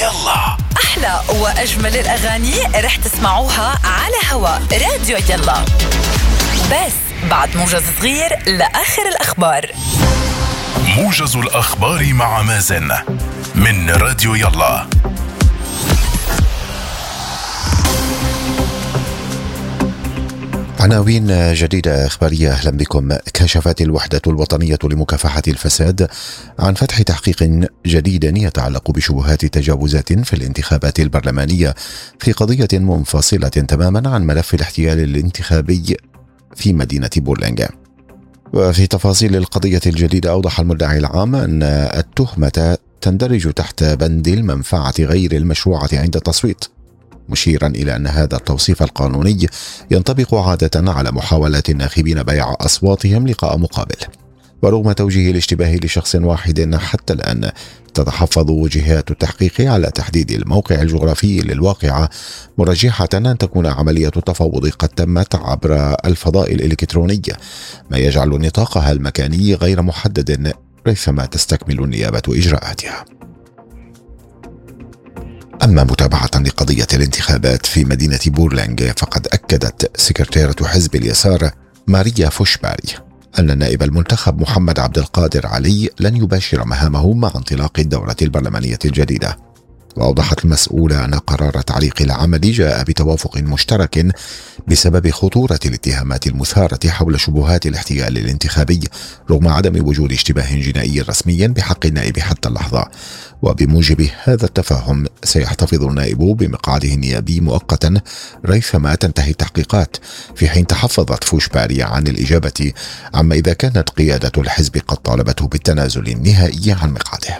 يلا أحلى وأجمل الأغاني رح تسمعوها على هوا راديو يلا، بس بعد موجز صغير لآخر الأخبار. موجز الأخبار مع مازن من راديو يلا. عناوين جديدة إخبارية، أهلا بكم. كشفت الوحدة الوطنية لمكافحة الفساد عن فتح تحقيق جديد يتعلق بشبهات تجاوزات في الانتخابات البرلمانية في قضية منفصلة تماما عن ملف الاحتيال الانتخابي في مدينة بورلينغ. وفي تفاصيل القضية الجديدة، أوضح المدعي العام أن التهمة تندرج تحت بند المنفعة غير المشروعة عند التصويت، مشيرا إلى أن هذا التوصيف القانوني ينطبق عادة على محاولات الناخبين بيع أصواتهم لقاء مقابل. ورغم توجيه الاشتباه لشخص واحد، حتى الآن تتحفظ جهات التحقيق على تحديد الموقع الجغرافي للواقعة، مرجحة أن تكون عملية التفاوض قد تمت عبر الفضاء الإلكتروني، ما يجعل نطاقها المكاني غير محدد ريثما تستكمل النيابة إجراءاتها. أما متابعة لقضية الانتخابات في مدينة بورلينغ، فقد أكدت سكرتيرة حزب اليسار ماريا فوشباري أن النائب المنتخب محمد عبد القادر علي لن يباشر مهامه مع انطلاق الدورة البرلمانية الجديدة. وأوضحت المسؤولة أن قرار تعليق العمل جاء بتوافق مشترك بسبب خطورة الاتهامات المثارة حول شبهات الاحتيال الانتخابي، رغم عدم وجود اشتباه جنائي رسمي بحق النائب حتى اللحظة. وبموجب هذا التفاهم سيحتفظ النائب بمقعده النيابي مؤقتا ريثما تنتهي التحقيقات، في حين تحفظت فوشباري عن الإجابة عما إذا كانت قيادة الحزب قد طالبته بالتنازل النهائي عن مقعده.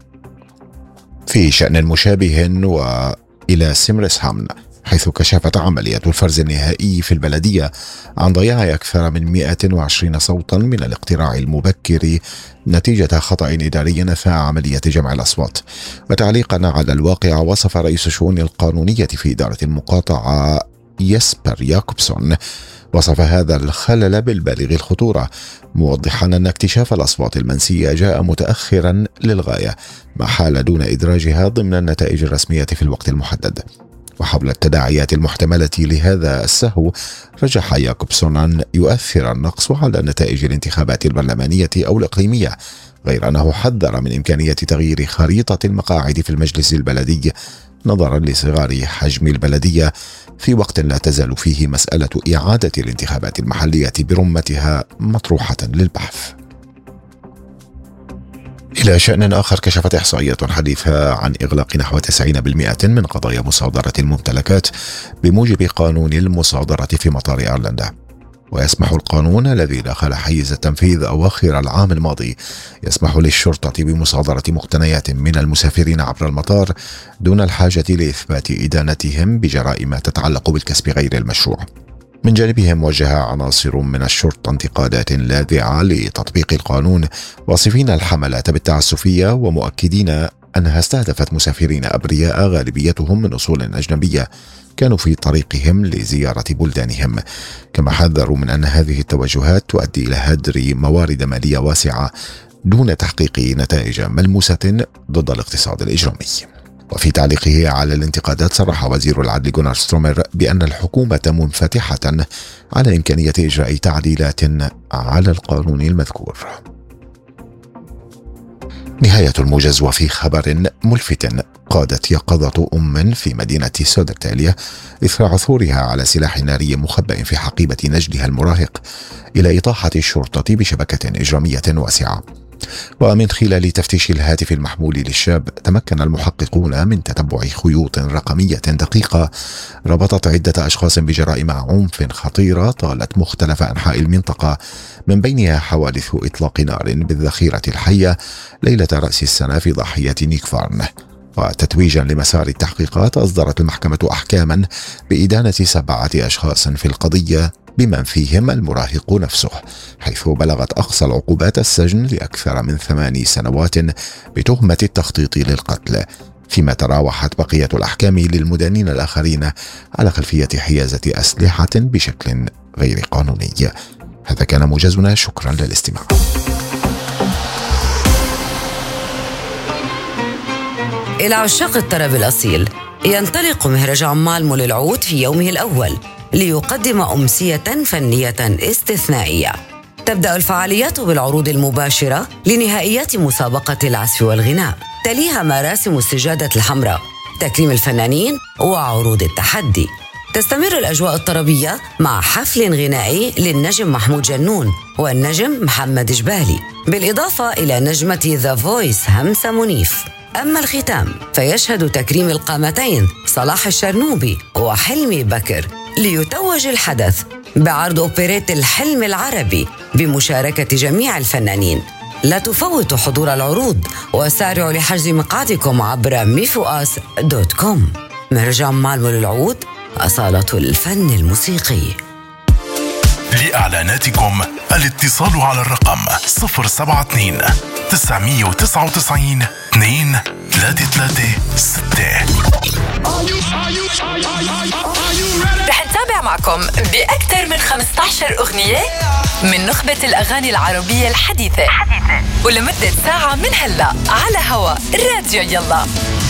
في شأن مشابه وإلى سيمرسهامن، حيث كشفت عملية الفرز النهائي في البلدية عن ضياع أكثر من 120 صوتا من الاقتراع المبكر نتيجة خطأ إداري أثناء عملية جمع الأصوات. وتعليقا على الواقع، وصف رئيس الشؤون القانونية في إدارة المقاطعة يسبر ياكوبسون وصف هذا الخلل بالبالغ الخطورة، موضحا أن اكتشاف الأصوات المنسية جاء متأخرا للغاية، ما حال دون إدراجها ضمن النتائج الرسمية في الوقت المحدد. وحول التداعيات المحتملة لهذا السهو، رجح ياكوبسون أن يؤثر النقص على نتائج الانتخابات البرلمانية أو الإقليمية، غير أنه حذر من إمكانية تغيير خريطة المقاعد في المجلس البلدي نظرا لصغار حجم البلدية، في وقت لا تزال فيه مسألة إعادة الانتخابات المحلية برمتها مطروحة للبحث. إلى شأن آخر، كشفت إحصائيات حديثة عن إغلاق نحو 90% من قضايا مصادرة الممتلكات بموجب قانون المصادرة في مطار أيرلندا. ويسمح القانون الذي دخل حيز التنفيذ أواخر العام الماضي يسمح للشرطة بمصادرة مقتنيات من المسافرين عبر المطار دون الحاجة لإثبات إدانتهم بجرائم تتعلق بالكسب غير المشروع. من جانبهم، وجه عناصر من الشرطة انتقادات لاذعة لتطبيق القانون، واصفين الحملة بالتعسفية ومؤكدين أنها استهدفت مسافرين أبرياء غالبيتهم من أصول أجنبية كانوا في طريقهم لزيارة بلدانهم. كما حذروا من أن هذه التوجهات تؤدي إلى هدر موارد مالية واسعة دون تحقيق نتائج ملموسة ضد الاقتصاد الإجرامي. وفي تعليقه على الانتقادات، صرح وزير العدل جونار سترومر بأن الحكومة منفتحة على إمكانية إجراء تعديلات على القانون المذكور. نهاية الموجز. وفي خبر ملفت، قادت يقظة أم في مدينة سودرتاليا إثر عثورها على سلاح ناري مخبأ في حقيبة نجلها المراهق إلى إطاحة الشرطة بشبكة إجرامية واسعة. ومن خلال تفتيش الهاتف المحمول للشاب، تمكن المحققون من تتبع خيوط رقمية دقيقة ربطت عدة أشخاص بجرائم عنف خطيرة طالت مختلف أنحاء المنطقة، من بينها حوادث إطلاق نار بالذخيرة الحية ليلة رأس السنة في ضاحية نيكفارن. وتتويجا لمسار التحقيقات، أصدرت المحكمة أحكاما بإدانة 7 أشخاص في القضية بمن فيهم المراهق نفسه، حيث بلغت أقصى العقوبات السجن لأكثر من 8 سنوات بتهمة التخطيط للقتل، فيما تراوحت بقية الأحكام للمدانين الآخرين على خلفية حيازة أسلحة بشكل غير قانوني. هذا كان موجزنا، شكرا للاستماع. إلى عشاق الطرب الأصيل، ينطلق مهرجان مالمو للعود في يومه الأول ليقدم أمسية فنية استثنائية. تبدأ الفعاليات بالعروض المباشرة لنهائيات مسابقة العزف والغناء، تليها مراسم السجادة الحمراء، تكريم الفنانين وعروض التحدي. تستمر الأجواء الطربية مع حفل غنائي للنجم محمود جنون والنجم محمد جبالي، بالإضافة إلى نجمة ذا فويس همسة منيف. أما الختام فيشهد تكريم القامتين صلاح الشرنوبي وحلمي بكر، ليتوج الحدث بعرض أوبريت الحلم العربي بمشاركة جميع الفنانين. لا تفوتوا حضور العروض وسارعوا لحجز مقعدكم عبر mifuas.com. مهرجان مالمو للعود، أصالة الفن الموسيقي. لإعلاناتكم الاتصال على الرقم 072 999 2336. رح نتابع معكم بأكثر من 15 أغنية من نخبة الأغاني العربية الحديثة ولمدة ساعة من هلأ على هوا راديو يلا.